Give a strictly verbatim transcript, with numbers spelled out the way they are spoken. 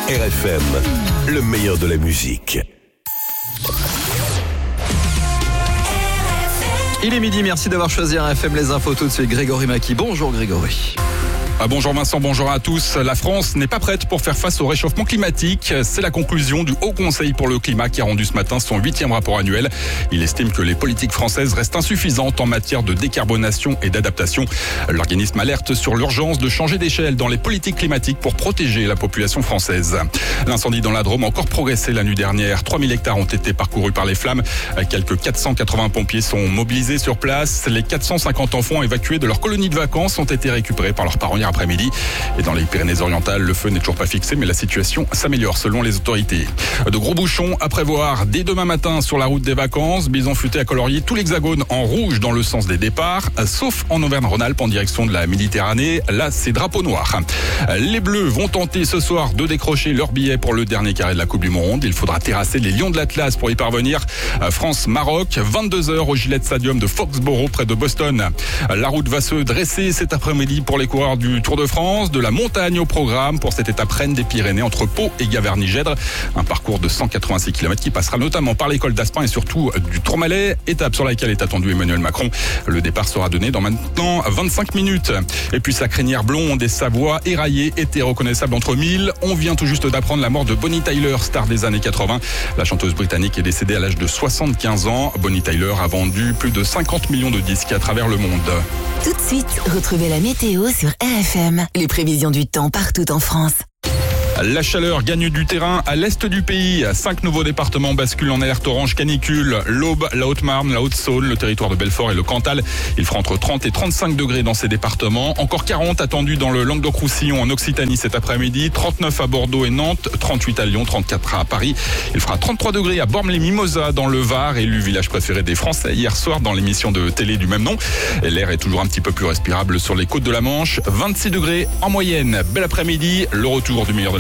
R F M, le meilleur de la musique. Il est midi, merci d'avoir choisi R F M. Les infos tout de suite, Grégory Maki. Bonjour Grégory. Ah, bonjour Vincent, bonjour à tous. La France n'est pas prête pour faire face au réchauffement climatique. C'est la conclusion du Haut Conseil pour le climat qui a rendu ce matin son huitième rapport annuel. Il estime que les politiques françaises restent insuffisantes en matière de décarbonation et d'adaptation. L'organisme alerte sur l'urgence de changer d'échelle dans les politiques climatiques pour protéger la population française. L'incendie dans la Drôme a encore progressé la nuit dernière. trois mille hectares ont été parcourus par les flammes. Quelques quatre cent quatre-vingts pompiers sont mobilisés sur place. Les quatre cent cinquante enfants évacués de leur colonie de vacances ont été récupérés par leurs parents hier après-midi. Et dans les Pyrénées-Orientales, le feu n'est toujours pas fixé, mais la situation s'améliore selon les autorités. De gros bouchons à prévoir dès demain matin sur la route des vacances. Bison futé à colorier tout l'hexagone en rouge dans le sens des départs, sauf en Auvergne-Rhône-Alpes en direction de la Méditerranée. Là, c'est drapeau noir. Les Bleus vont tenter ce soir de décrocher leur billet pour le dernier carré de la Coupe du Monde. Il faudra terrasser les Lions de l'Atlas pour y parvenir. France-Maroc, vingt-deux heures au Gillette Stadium de Foxborough près de Boston. La route va se dresser cet après-midi pour les coureurs du Tour de France, de la montagne au programme pour cette étape reine des Pyrénées entre Pau et Gavarnie-Gèdre. Un parcours de cent quatre-vingt-six kilomètres qui passera notamment par l'école d'Aspin et surtout du Tourmalet, étape sur laquelle est attendu Emmanuel Macron. Le départ sera donné dans maintenant vingt-cinq minutes. Et puis sa crinière blonde et sa voix éraillée était reconnaissable entre mille. On vient tout juste d'apprendre la mort de Bonnie Tyler, star des années quatre-vingts. La chanteuse britannique est décédée à l'âge de soixante-quinze ans. Bonnie Tyler a vendu plus de cinquante millions de disques à travers le monde. Tout de suite, retrouvez la météo sur R F M. Les prévisions du temps partout en France. La chaleur gagne du terrain à l'est du pays. Cinq nouveaux départements basculent en alerte orange canicule. L'Aube, la Haute-Marne, la Haute-Saône, le territoire de Belfort et le Cantal. Il fera entre trente et trente-cinq degrés dans ces départements. Encore quarante attendus dans le Languedoc-Roussillon en Occitanie cet après-midi. trente-neuf à Bordeaux et Nantes. trente-huit à Lyon, trente-quatre à Paris. Il fera trente-trois degrés à Bormes-les-Mimosas dans le Var, élu village préféré des Français hier soir dans l'émission de télé du même nom. Et l'air est toujours un petit peu plus respirable sur les côtes de la Manche. vingt-six degrés en moyenne. Bel après-midi. Le retour du meilleur de